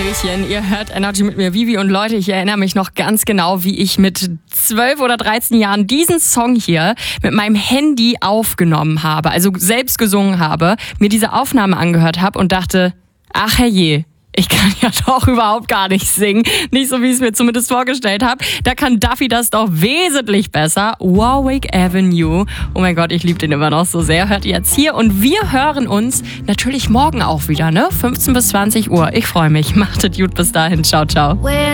Hallöchen, ihr hört Energy mit mir, Vivi. Und Leute, ich erinnere mich noch ganz genau, wie ich mit 12 oder 13 Jahren diesen Song hier mit meinem Handy aufgenommen habe, also selbst gesungen habe, mir diese Aufnahme angehört habe und dachte, ach herrje, ich kann ja doch überhaupt gar nicht singen. Nicht so, wie ich es mir zumindest vorgestellt habe. Da kann Duffy das doch wesentlich besser. Warwick Avenue. Oh mein Gott, ich liebe den immer noch so sehr. Hört ihr jetzt hier. Und wir hören uns natürlich morgen auch wieder, ne? 15 bis 20 Uhr. Ich freue mich. Macht es gut bis dahin. Ciao, ciao.